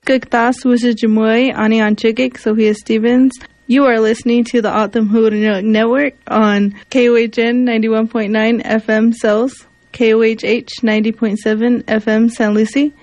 Kuktas Wusijimui, Ani Anchigik, Sophia Stevens. You are listening to the Autumn Hood Network on KOHN 91.9 FM Cells, KOHH 90.7 FM San Lucie,